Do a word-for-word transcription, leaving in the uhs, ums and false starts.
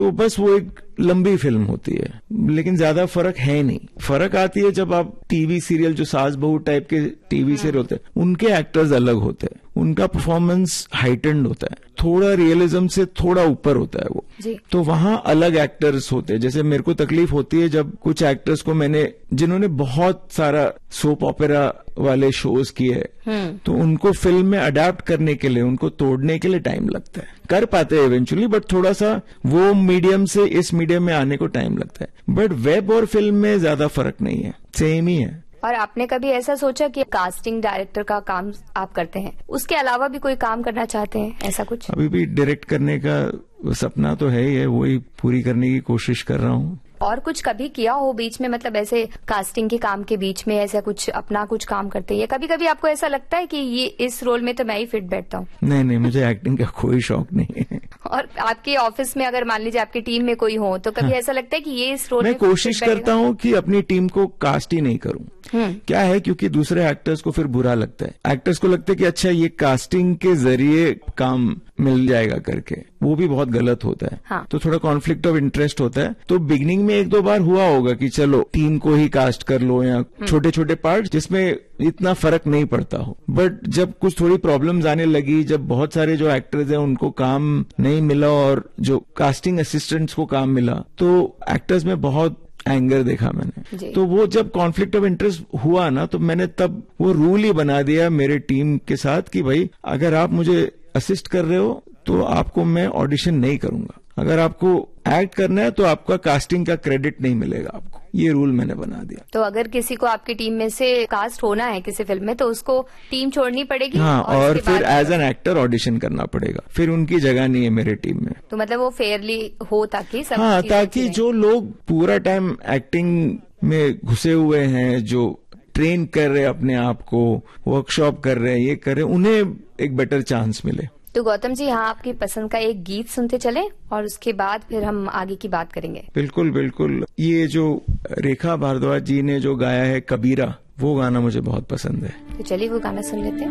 तो बस वो एक लंबी फिल्म होती है, लेकिन ज्यादा फर्क है नहीं। फर्क आती है जब आप टीवी सीरियल, जो सास बहू टाइप के टीवी सीरियल होते हैं, उनके एक्टर्स अलग होते हैं, उनका परफॉर्मेंस हाइटेंड होता है, थोड़ा रियलिज्म से थोड़ा ऊपर होता है वो जी। तो वहां अलग एक्टर्स होते हैं। जैसे मेरे को तकलीफ होती है जब कुछ एक्टर्स को मैंने, जिन्होंने बहुत सारा सोप ऑपेरा वाले शोज किए, तो उनको फिल्म में अडेप्ट करने के लिए, उनको तोड़ने के लिए टाइम लगता है। कर पाते हैं इवेंचुअली, बट थोड़ा सा वो मीडियम से इस मीडियम में आने को टाइम लगता है। बट वेब और फिल्म में ज्यादा फर्क नहीं है, सेम ही है। और आपने कभी ऐसा सोचा कि कास्टिंग डायरेक्टर का काम आप करते हैं, उसके अलावा भी कोई काम करना चाहते हैं, ऐसा कुछ? अभी भी डायरेक्ट करने का सपना तो है ही है, वही पूरी करने की कोशिश कर रहा हूँ। और कुछ कभी किया हो बीच में, मतलब ऐसे कास्टिंग के काम के बीच में ऐसा कुछ अपना कुछ काम करते हैं? कभी कभी आपको ऐसा लगता है कि ये इस रोल में तो मैं ही फिट बैठता हूँ? नहीं नहीं, मुझे एक्टिंग का कोई शौक नहीं है। और आपके ऑफिस में अगर मान लीजिए आपकी टीम में कोई हो, तो कभी हाँ। ऐसा लगता है कि ये इस रोल मैं में कोशिश करता हूँ कि अपनी टीम को कास्ट ही नहीं करूँ। क्या है, क्योंकि दूसरे एक्टर्स को फिर बुरा लगता है। एक्टर्स को लगता है कि अच्छा ये कास्टिंग के जरिए काम मिल जाएगा करके, वो भी बहुत गलत होता है। हाँ। तो थोड़ा कॉन्फ्लिक्ट ऑफ इंटरेस्ट होता है। तो बिगिनिंग में एक दो बार हुआ होगा कि चलो टीम को ही कास्ट कर लो, या छोटे छोटे पार्ट जिसमें इतना फर्क नहीं पड़ता हो। बट जब कुछ थोड़ी प्रॉब्लम्स आने लगी, जब बहुत सारे जो एक्टर्स हैं उनको काम नहीं मिला और जो कास्टिंग असिस्टेंट्स को काम मिला, तो एक्टर्स में बहुत एंगर देखा मैंने। तो वो जब कॉन्फ्लिक्ट ऑफ इंटरेस्ट हुआ ना, तो मैंने तब वो रूल ही बना दिया मेरे टीम के साथ कि भाई अगर आप मुझे असिस्ट कर रहे हो तो आपको मैं ऑडिशन नहीं करूंगा, अगर आपको एक्ट करना है तो आपका कास्टिंग का क्रेडिट नहीं मिलेगा आपको। ये रूल मैंने बना दिया। तो अगर किसी को आपकी टीम में से कास्ट होना है किसी फिल्म में, तो उसको टीम छोड़नी पड़ेगी? हाँ, और, और फिर एज एन एक्टर ऑडिशन करना पड़ेगा, फिर उनकी जगह नहीं है मेरे टीम में। तो मतलब वो फेयरली हो ताकि सब हाँ, ताकि जो लोग पूरा टाइम एक्टिंग में घुसे हुए हैं, जो ट्रेन कर रहे हैं अपने आप को, वर्कशॉप कर रहे हैं, ये कर रहे हैं, उन्हें एक बेटर चांस मिले। तो गौतम जी, यहाँ आपकी पसंद का एक गीत सुनते चले और उसके बाद फिर हम आगे की बात करेंगे। बिल्कुल बिल्कुल। ये जो रेखा भारद्वाज जी ने जो गाया है कबीरा, वो गाना मुझे बहुत पसंद है। तो चलिए वो गाना सुन लेते हैं।